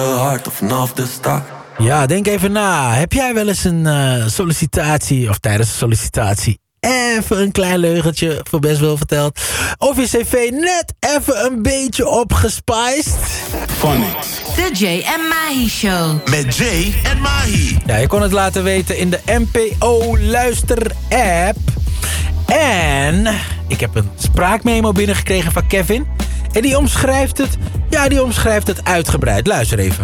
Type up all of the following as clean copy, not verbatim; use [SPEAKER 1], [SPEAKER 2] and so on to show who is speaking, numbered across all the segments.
[SPEAKER 1] hard of vanaf de start.
[SPEAKER 2] Ja, denk even na. Heb jij wel eens een sollicitatie, of tijdens een sollicitatie, even een klein leugentje voor best wel verteld? Of je cv net even een beetje opgespiced?
[SPEAKER 3] Phonics.
[SPEAKER 4] De Jay en Mahi Show.
[SPEAKER 3] Met Jay en Mahi.
[SPEAKER 2] Ja, je kon het laten weten in de NPO Luister-app. En ik heb een spraakmemo binnengekregen van Kevin. En die omschrijft het uitgebreid. Luister even.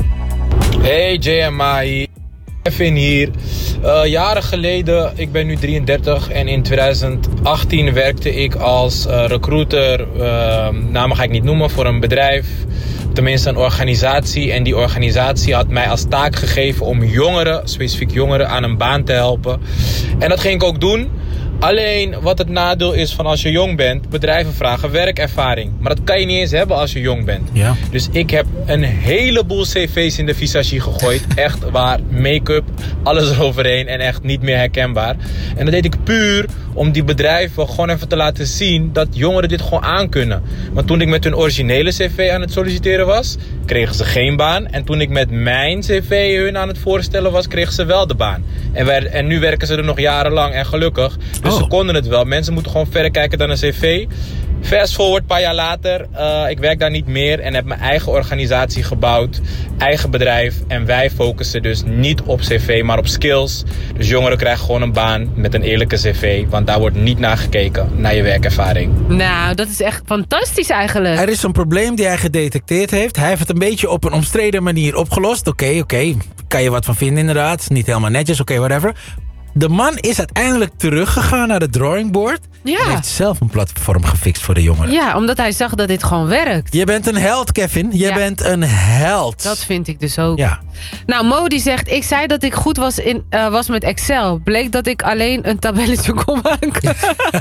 [SPEAKER 5] Hey Jay en Mahi, Kevin hier. Jaren geleden, ik ben nu 33 en in 2018 werkte ik als recruiter, namen ga ik niet noemen, voor een bedrijf. Tenminste een organisatie. En die organisatie had mij als taak gegeven om jongeren, specifiek jongeren, aan een baan te helpen. En dat ging ik ook doen. Alleen wat het nadeel is van als je jong bent, bedrijven vragen werkervaring. Maar dat kan je niet eens hebben als je jong bent.
[SPEAKER 2] Ja.
[SPEAKER 5] Dus ik heb een heleboel cv's in de visagie gegooid. Echt waar, make-up, alles eroverheen en echt niet meer herkenbaar. En dat deed ik puur om die bedrijven gewoon even te laten zien dat jongeren dit gewoon aankunnen. Want toen ik met hun originele cv aan het solliciteren was, kregen ze geen baan. En toen ik met mijn cv hun aan het voorstellen was, kregen ze wel de baan. En nu werken ze er nog jarenlang en gelukkig. Dus ze konden het wel. Mensen moeten gewoon verder kijken dan een cv. Fast forward, een paar jaar later. Ik werk daar niet meer en heb mijn eigen organisatie gebouwd. Eigen bedrijf. En wij focussen dus niet op cv, maar op skills. Dus jongeren krijgen gewoon een baan met een eerlijke cv. Want daar wordt niet naar gekeken, naar je werkervaring.
[SPEAKER 6] Nou, dat is echt fantastisch eigenlijk.
[SPEAKER 2] Er is een probleem die hij gedetecteerd heeft. Hij heeft het een beetje op een omstreden manier opgelost. Oké. Kan je wat van vinden inderdaad. Niet helemaal netjes, whatever. De man is uiteindelijk teruggegaan naar de drawing board.
[SPEAKER 6] Ja.
[SPEAKER 2] Hij heeft zelf een platform gefixt voor de jongeren.
[SPEAKER 6] Ja, omdat hij zag dat dit gewoon werkt.
[SPEAKER 2] Je bent een held, Kevin. Je bent een held.
[SPEAKER 6] Dat vind ik dus ook.
[SPEAKER 2] Ja.
[SPEAKER 6] Nou, Mo die zegt, ik zei dat ik goed was met Excel. Bleek dat ik alleen een tabelletje kon maken.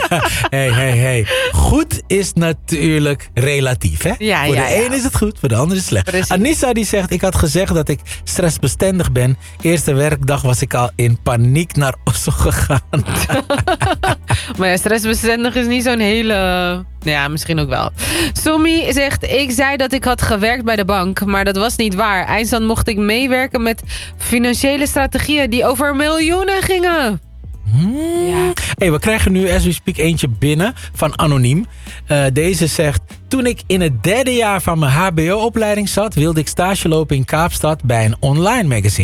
[SPEAKER 2] Hey. Goed is natuurlijk relatief, hè?
[SPEAKER 6] Ja,
[SPEAKER 2] voor de
[SPEAKER 6] ja.
[SPEAKER 2] een is het goed, voor de ander is het slecht.
[SPEAKER 6] Precies.
[SPEAKER 2] Anissa die zegt, ik had gezegd dat ik stressbestendig ben. Eerste werkdag was ik al in paniek naar Oslo gegaan.
[SPEAKER 6] Maar ja, stressbestendig is niet zo'n hele... Ja, misschien ook wel. Somi zegt, ik zei dat ik had gewerkt bij de bank, maar dat was niet waar. Eindstand mocht ik meewerken met financiële strategieën die over miljoenen gingen. Ja.
[SPEAKER 2] Hey, we krijgen nu as we speak eentje binnen van Anoniem. Deze zegt, toen ik in het 3e jaar van mijn hbo-opleiding zat, wilde ik stage lopen in Kaapstad bij een online magazine.